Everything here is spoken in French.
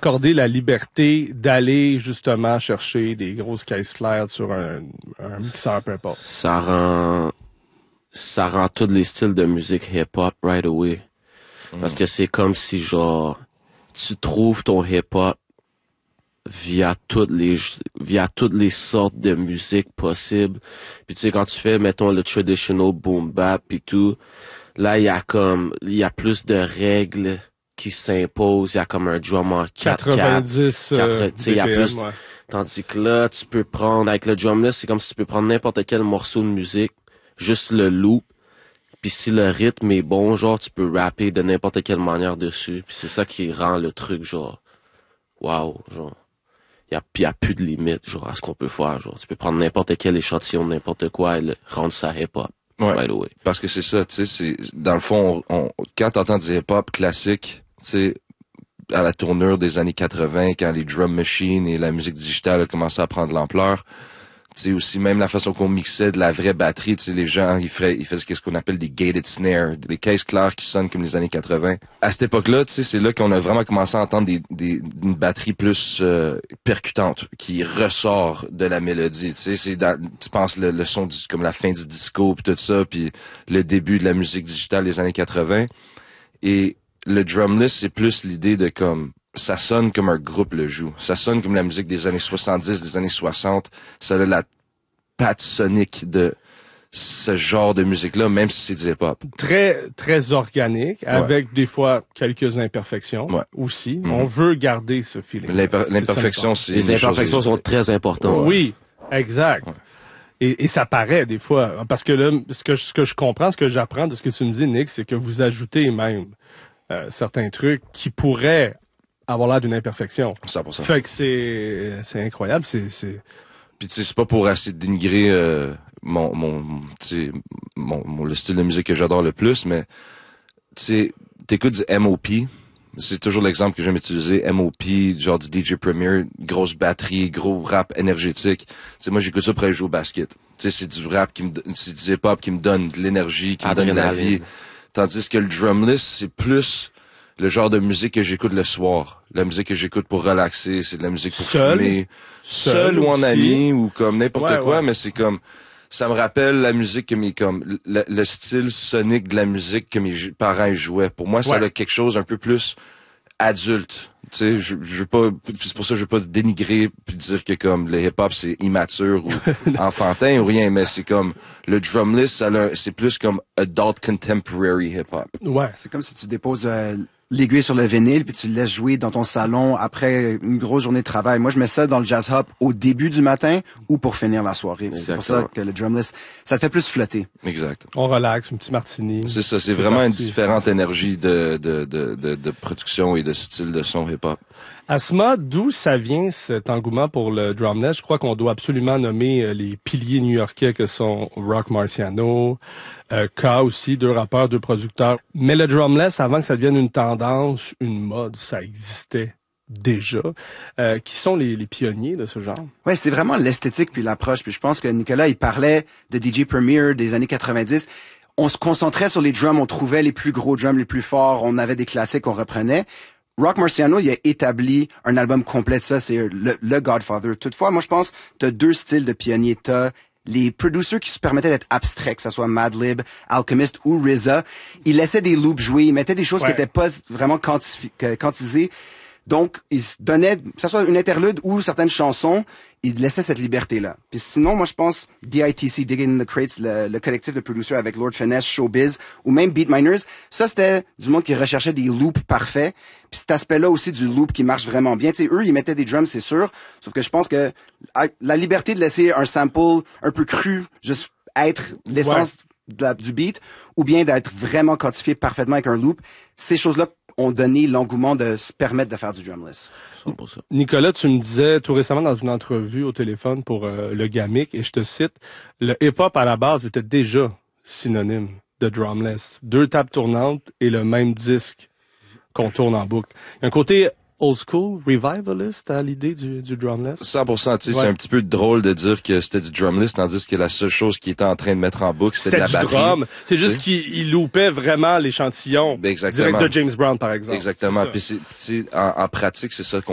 accordé la liberté d'aller justement chercher des grosses caisses claires sur un mixeur, peu importe. Ça rend tous les styles de musique hip-hop right away. Parce que c'est comme si, genre, tu trouves ton hip-hop via toutes les sortes de musique possibles. Puis tu sais, quand tu fais, mettons, le traditional boom bap pis tout, là, il y a plus de règles qui s'imposent. Il y a comme un drum en 4/4. 90 il y a plus, ouais. Tandis que là, tu peux prendre, avec le drumless, c'est comme si tu peux prendre n'importe quel morceau de musique, juste le loop, puis si le rythme est bon, genre, tu peux rapper de n'importe quelle manière dessus, puis c'est ça qui rend le truc, genre, wow, genre, il y a plus de limite, genre, à ce qu'on peut faire, genre, tu peux prendre n'importe quel échantillon, n'importe quoi, et rendre ça hip-hop. Ouais, right away. parce que c'est ça, tu sais, c'est, dans le fond, quand t'entends du hip-hop classique, tu sais, à la tournure des années 80, quand les drum machines et la musique digitale a commencé à prendre l'ampleur, tu sais, aussi, même la façon qu'on mixait de la vraie batterie, tu sais, les gens, ils faisaient ce qu'on appelle des gated snares, des caisses claires qui sonnent comme les années 80. À cette époque-là, tu sais, c'est là qu'on a vraiment commencé à entendre une batterie plus percutante, qui ressort de la mélodie, tu sais, tu penses le son comme la fin du disco pis tout ça, puis le début de la musique digitale des années 80. Et le drumless, c'est plus l'idée de comme, ça sonne comme un groupe le joue. Ça sonne comme la musique des années 70, des années 60. Ça a la patte sonique de ce genre de musique-là, même si c'est du hip-hop. Très, très organique, avec des fois quelques imperfections aussi. On veut garder ce feeling. L'imperfection, c'est... Les imperfections sont très importantes. Oui, exact. Ouais. Et ça paraît des fois, parce que là, ce que je comprends, ce que j'apprends de ce que tu me dis, Nick, c'est que vous ajoutez même certains trucs qui pourraient avoir l'air d'une imperfection. 100%. Fait que c'est incroyable, c'est... Puis tu sais, c'est pas pour essayer de dénigrer le style de musique que j'adore le plus, mais tu sais, t'écoutes du M.O.P., c'est toujours l'exemple que j'aime utiliser, M.O.P., genre du DJ Premier, grosse batterie, gros rap énergétique. Tu sais, moi j'écoute ça pour aller jouer au basket. Tu sais, c'est du rap c'est du hip-hop qui me donne de l'énergie, qui me donne de la vie. Tandis que le drumless, c'est plus le genre de musique que j'écoute le soir. La musique que j'écoute pour relaxer, c'est de la musique pour fumer. Seul ou en ami, ou comme n'importe quoi, mais c'est comme, ça me rappelle la musique que le style sonique de la musique que mes parents jouaient. Pour moi, ça a quelque chose un peu plus adulte. Tu sais, je veux pas, c'est pour ça que je veux pas dénigrer puis dire que comme le hip-hop c'est immature ou enfantin ou rien, mais c'est comme le drumless, c'est plus comme adult contemporary hip-hop. Ouais. C'est comme si tu déposes l'aiguille sur le vinyle puis tu le laisses jouer dans ton salon après une grosse journée de travail. Moi, je mets ça dans le jazz hop au début du matin ou pour finir la soirée. C'est pour ça que le drumless, ça te fait plus flotter. Exact. On relaxe, un petit martini. C'est ça, c'est vraiment une différente énergie de production et de style de son hip-hop. Asma, d'où ça vient cet engouement pour le drumless? Je crois qu'on doit absolument nommer les piliers new-yorkais que sont Rock Marciano, K aussi, 2 rappeurs, 2 producteurs. Mais le drumless, avant que ça devienne une tendance, une mode, ça existait déjà. Qui sont les pionniers de ce genre? Ouais, c'est vraiment l'esthétique puis l'approche. Puis je pense que Nicolas, il parlait de DJ Premier des années 90. On se concentrait sur les drums, on trouvait les plus gros drums, les plus forts, on avait des classiques qu'on reprenait. Rock Marciano, il a établi un album complet de ça, c'est le Godfather. Toutefois, moi je pense t'as 2 styles de pionniers. T'as les producers qui se permettaient d'être abstraits, que ce soit Madlib, Alchemist ou RZA. Ils laissaient des loops jouer, ils mettaient des choses qui n'étaient pas vraiment quantisées. Donc, ils se donnaient, que ce soit une interlude ou certaines chansons, ils laissaient cette liberté-là. Puis sinon, moi, je pense DITC, Digging in the Crates, le collectif de producers avec Lord Finesse, Showbiz, ou même Beatminers, ça, c'était du monde qui recherchait des loops parfaits. Puis cet aspect-là aussi du loop qui marche vraiment bien. Tu sais, eux, ils mettaient des drums, c'est sûr. Sauf que je pense que la liberté de laisser un sample un peu cru, juste être l'essence du beat, ou bien d'être vraiment quantifié parfaitement avec un loop, ces choses-là ont donné l'engouement de se permettre de faire du drumless. Nicolas, tu me disais tout récemment dans une entrevue au téléphone pour le Gamic, et je te cite, le hip-hop à la base était déjà synonyme de drumless. 2 tables tournantes et le même disque qu'on tourne en boucle. Il y a un côté old school, revivalist à l'idée du drumless. 100%, tu sais, c'est un petit peu drôle de dire que c'était du drumless, tandis que la seule chose qu'il était en train de mettre en boucle, c'était de la batterie. Drum. C'est juste qu'il loupait vraiment l'échantillon. Exactement. Direct de James Brown, par exemple. Exactement. Puis en pratique, c'est ça qu'on